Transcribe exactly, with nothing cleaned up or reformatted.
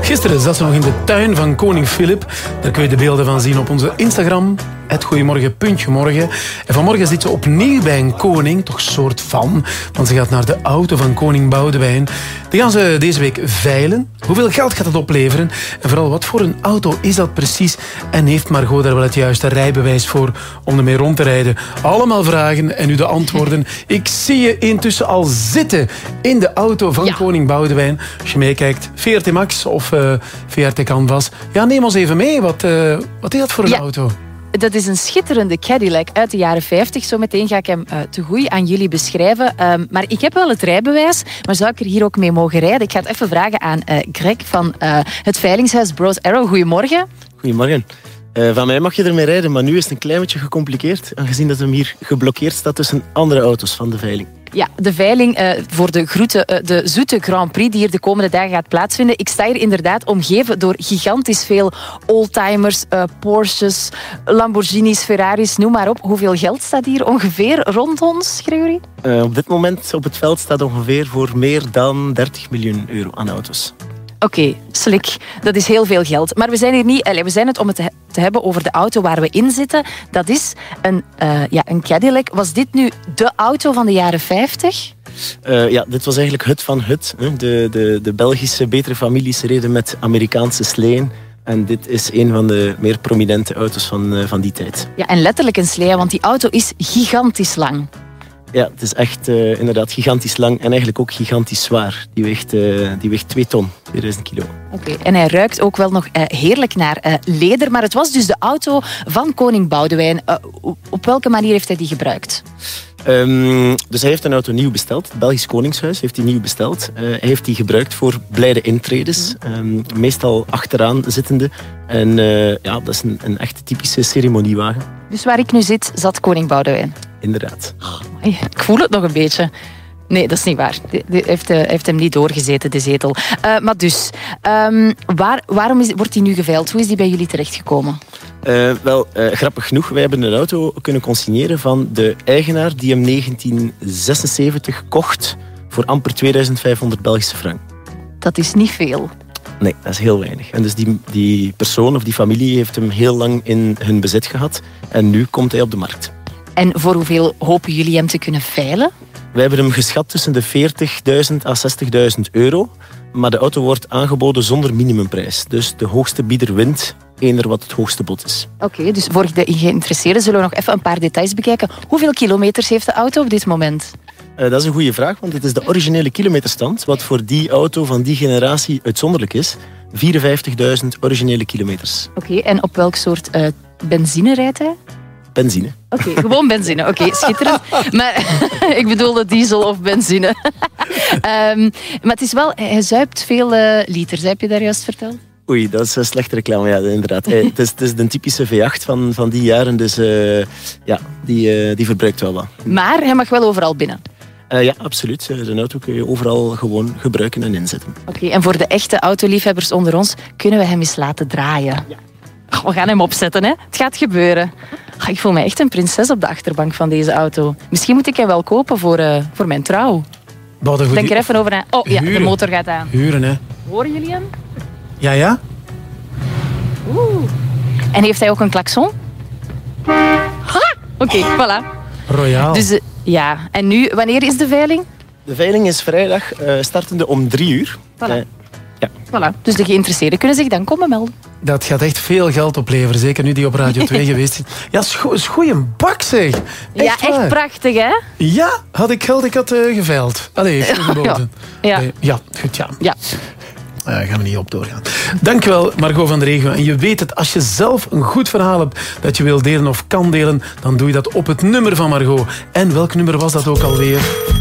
Gisteren zat ze nog in de tuin van koning Filip. Daar kun je de beelden van zien op onze Instagram. Het Goeiemorgen, puntje morgen. En vanmorgen zit ze opnieuw bij een koning, toch soort van. Want ze gaat naar de auto van koning Boudewijn. Die gaan ze deze week veilen. Hoeveel geld gaat dat opleveren? En vooral, wat voor een auto is dat precies? En heeft Margot daar wel het juiste rijbewijs voor om ermee rond te rijden? Allemaal vragen en nu de antwoorden. Ik zie je intussen al zitten in de auto van ja. koning Boudewijn. Als je meekijkt, V R T Max of uh, V R T Canvas. Ja, neem ons even mee. Wat, uh, wat is dat voor een ja. auto? Dat is een schitterende Cadillac uit de jaren vijftig. Zometeen ga ik hem uh, te goed aan jullie beschrijven. Um, maar ik heb wel het rijbewijs, maar zou ik er hier ook mee mogen rijden? Ik ga het even vragen aan uh, Greg van uh, het veilingshuis Bros Arrow. Goedemorgen. Goedemorgen. Uh, van mij mag je ermee rijden, maar nu is het een klein beetje gecompliceerd, aangezien dat hem hier geblokkeerd staat tussen andere auto's van de veiling. Ja, de veiling uh, voor de, groete, uh, de zoete Grand Prix die hier de komende dagen gaat plaatsvinden. Ik sta hier inderdaad omgeven door gigantisch veel oldtimers, uh, Porsches, Lamborghinis, Ferraris, noem maar op. Hoeveel geld staat hier ongeveer rond ons, Gregory? Uh, op dit moment op het veld staat ongeveer voor meer dan dertig miljoen euro aan auto's. Oké, okay, slik. Dat is heel veel geld. Maar we zijn hier niet... Allez, we zijn het om het te, te hebben over de auto waar we in zitten. Dat is een, uh, ja, een Cadillac. Was dit nu de auto van de jaren vijftig? Uh, ja, dit was eigenlijk het van het. Hè. De, de, de Belgische betere families reden met Amerikaanse sleeën. En dit is een van de meer prominente auto's van, uh, van die tijd. Ja, en letterlijk een slee, want die auto is gigantisch lang. Ja, het is echt uh, inderdaad gigantisch lang en eigenlijk ook gigantisch zwaar. Die weegt, uh, die weegt twee ton, tweeduizend kilo. Oké, okay. En hij ruikt ook wel nog uh, heerlijk naar uh, leder. Maar het was dus de auto van koning Boudewijn. Uh, op welke manier heeft hij die gebruikt? Um, dus hij heeft een auto nieuw besteld. Het Belgisch Koningshuis heeft die nieuw besteld. Uh, hij heeft die gebruikt voor blijde intredes. Um, meestal achteraan zittende. En uh, ja, dat is een, een echt typische ceremoniewagen. Dus waar ik nu zit, zat koning Boudewijn? Inderdaad. Oh, ik voel het nog een beetje. Nee, dat is niet waar. Hij heeft, uh, heeft hem niet doorgezeten, de zetel. Uh, maar dus, um, waar, waarom is, wordt hij nu geveild? Hoe is die bij jullie terechtgekomen? Uh, wel, uh, grappig genoeg, wij hebben een auto kunnen consigneren van de eigenaar die hem negentien zesenzeventig kocht voor amper tweeduizend vijfhonderd Belgische frank. Dat is niet veel. Nee, dat is heel weinig. En dus die, die persoon of die familie heeft hem heel lang in hun bezit gehad. En nu komt hij op de markt. En voor hoeveel hopen jullie hem te kunnen veilen? Wij hebben hem geschat tussen de veertigduizend à zestigduizend euro. Maar de auto wordt aangeboden zonder minimumprijs. Dus de hoogste bieder wint, eender wat het hoogste bod is. Oké, okay, dus voor de geïnteresseerden zullen we nog even een paar details bekijken. Hoeveel kilometers heeft de auto op dit moment? Uh, dat is een goede vraag, want dit is de originele kilometerstand. Wat voor die auto van die generatie uitzonderlijk is. vierenvijftigduizend originele kilometers. Oké, okay, en op welk soort uh, benzine rijdt hij? Benzine. Oké, okay, gewoon benzine. Oké, okay, schitterend. Maar ik bedoelde diesel of benzine. um, maar het is wel, hij zuipt veel uh, liters, heb je daar juist verteld? Oei, dat is een slechte reclame, ja, inderdaad. Hey, het, is, het is de typische V acht van, van die jaren, dus uh, ja, die, uh, die verbruikt wel wat. Maar hij mag wel overal binnen? Uh, ja, absoluut. De auto kun je overal gewoon gebruiken en inzetten. Oké, okay, en voor de echte autoliefhebbers onder ons, kunnen we hem eens laten draaien? Ja. Oh, we gaan hem opzetten, hè. Het gaat gebeuren. Oh, ik voel me echt een prinses op de achterbank van deze auto. Misschien moet ik hem wel kopen voor, uh, voor mijn trouw. Denk er even over na. Oh ja, huren. De motor gaat aan. Huren, hè. Horen jullie hem? Ja, ja. Oeh. En heeft hij ook een klakson? Oké, okay, voilà. Royaal. Dus, uh, ja, en nu, wanneer is de veiling? De veiling is vrijdag, uh, startende om drie uur. Voilà. Uh, ja. Voilà. Dus de geïnteresseerden kunnen zich dan komen melden. Dat gaat echt veel geld opleveren, zeker nu die op Radio twee geweest is. Ja, is go- is goeie bak, zeg. Echt ja, echt waar. Prachtig, hè? Ja, had ik geld, ik had uh, geveild. Allee, geboden. Ja. Ja. Uh, ja, goed, ja. Ja. Daar uh, gaan we niet op doorgaan. Dankjewel, Margot van der Regen. En je weet het, als je zelf een goed verhaal hebt dat je wil delen of kan delen, dan doe je dat op het nummer van Margot. En welk nummer was dat ook alweer?